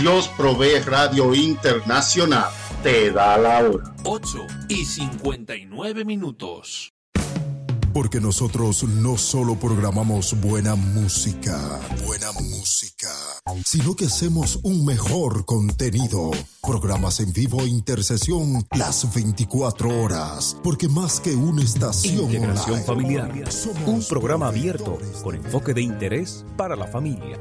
Dios Provee Radio Internacional te da la hora. 8:59. Porque nosotros no solo programamos buena música, sino que hacemos un mejor contenido. Programas en vivo e intercesión las 24 horas. Porque más que una estación Integración online, Familiar, un programa abierto con enfoque de interés para la familia.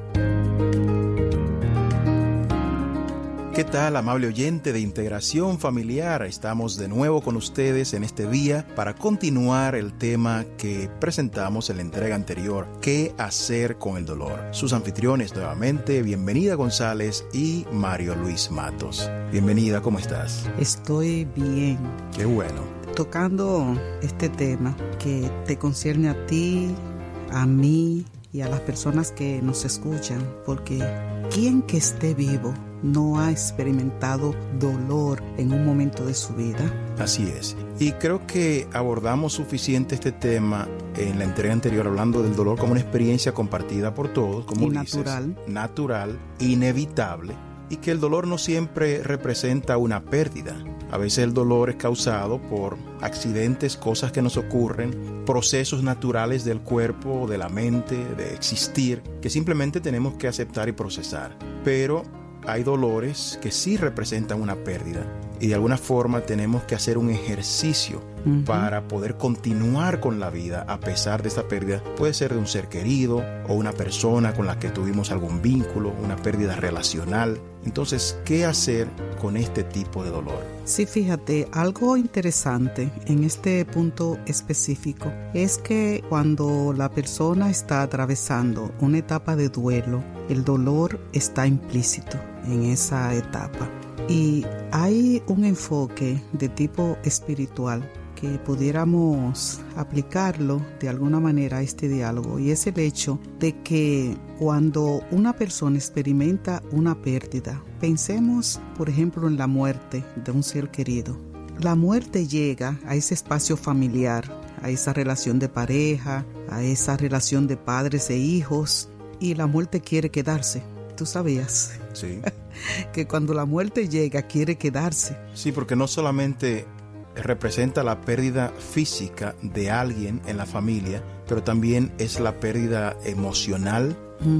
¿Qué tal, amable oyente de Integración Familiar? Estamos de nuevo con ustedes en este día para continuar el tema que presentamos en la entrega anterior, ¿qué hacer con el dolor? Sus anfitriones nuevamente, bienvenida González y Mario Luis Matos. Bienvenida, ¿cómo estás? Estoy bien. Qué bueno. Tocando este tema que te concierne a ti, a mí y a las personas que nos escuchan, porque ¿quién que esté vivo no ha experimentado dolor en un momento de su vida? Así es. Y creo que abordamos suficiente este tema en la entrega anterior, hablando del dolor como una experiencia compartida por todos, como dices, natural, inevitable, y que el dolor no siempre representa una pérdida. A veces el dolor es causado por accidentes, cosas que nos ocurren, procesos naturales del cuerpo, de la mente, de existir, que simplemente tenemos que aceptar y procesar. Pero hay dolores que sí representan una pérdida y de alguna forma tenemos que hacer un ejercicio para poder continuar con la vida a pesar de esta pérdida. Puede ser de un ser querido o una persona con la que tuvimos algún vínculo, una pérdida relacional. Entonces, ¿qué hacer con este tipo de dolor? Sí, fíjate, algo interesante en este punto específico es que cuando la persona está atravesando una etapa de duelo, el dolor está implícito en esa etapa. Y hay un enfoque de tipo espiritual que pudiéramos aplicarlo de alguna manera a este diálogo, y es el hecho de que cuando una persona experimenta una pérdida, pensemos por ejemplo en la muerte de un ser querido. La muerte llega a ese espacio familiar, a esa relación de pareja, a esa relación de padres e hijos, y la muerte quiere quedarse. ¿Tú sabías? Sí. Que cuando la muerte llega quiere quedarse. Sí, porque no solamente representa la pérdida física de alguien en la familia, pero también es la pérdida emocional.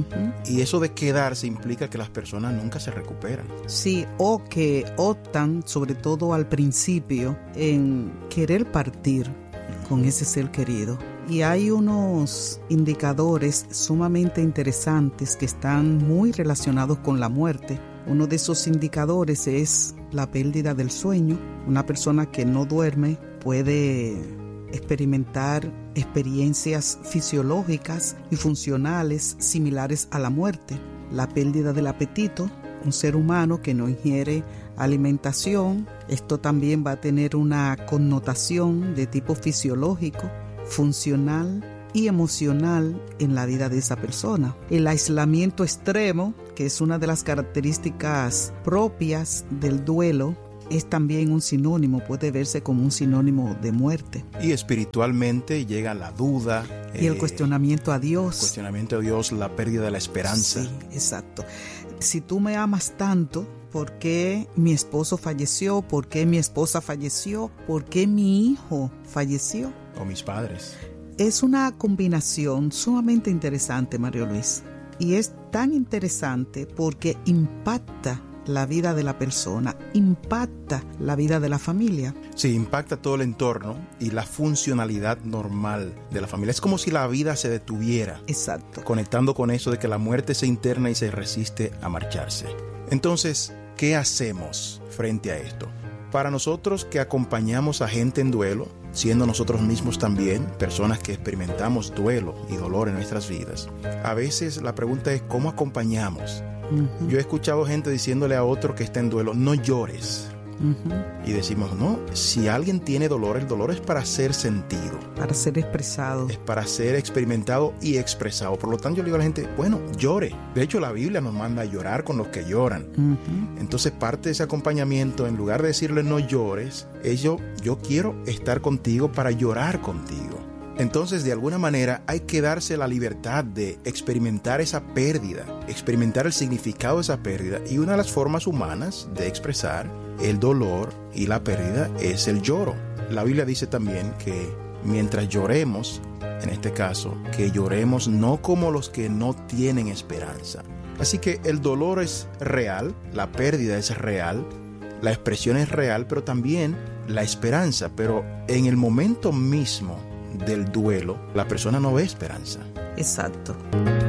Y eso de quedarse implica que las personas nunca se recuperan. Sí, o que optan, sobre todo al principio, en querer partir con ese ser querido. Y hay unos indicadores sumamente interesantes que están muy relacionados con la muerte. Uno de esos indicadores es la pérdida del sueño. Una persona que no duerme puede experimentar experiencias fisiológicas y funcionales similares a la muerte. La pérdida del apetito. Un ser humano que no ingiere alimentación, esto también va a tener una connotación de tipo fisiológico, funcional y emocional en la vida de esa persona. El aislamiento extremo, que es una de las características propias del duelo, es también un sinónimo, puede verse como un sinónimo de muerte. Y espiritualmente llega la duda. Y el cuestionamiento a Dios. Cuestionamiento a Dios, la pérdida de la esperanza. Sí, exacto. Si tú me amas tanto, ¿por qué mi esposo falleció? ¿Por qué mi esposa falleció? ¿Por qué mi hijo falleció? O mis padres. Es una combinación sumamente interesante, Mario Luis. Y es tan interesante porque impacta la vida de la persona, impacta la vida de la familia. Sí, impacta todo el entorno y la funcionalidad normal de la familia. Es como si la vida se detuviera. Exacto. Conectando con eso de que la muerte se interna y se resiste a marcharse. Entonces, ¿qué hacemos frente a esto? Para nosotros que acompañamos a gente en duelo, siendo nosotros mismos también personas que experimentamos duelo y dolor en nuestras vidas, a veces la pregunta es ¿cómo acompañamos? Yo he escuchado gente diciéndole a otro que está en duelo, no llores. Y decimos, no, si alguien tiene dolor, el dolor es para ser sentido. Para ser expresado. Es para ser experimentado y expresado. Por lo tanto, yo le digo a la gente, bueno, llore. De hecho, la Biblia nos manda a llorar con los que lloran. Entonces, parte de ese acompañamiento, en lugar de decirle no llores, es yo quiero estar contigo para llorar contigo. Entonces, de alguna manera, hay que darse la libertad de experimentar esa pérdida, experimentar el significado de esa pérdida. Y una de las formas humanas de expresar el dolor y la pérdida es el lloro. La Biblia dice también que mientras lloremos, en este caso, que lloremos no como los que no tienen esperanza. Así que el dolor es real, la pérdida es real, la expresión es real, pero también la esperanza. Pero en el momento mismo del duelo, la persona no ve esperanza. Exacto.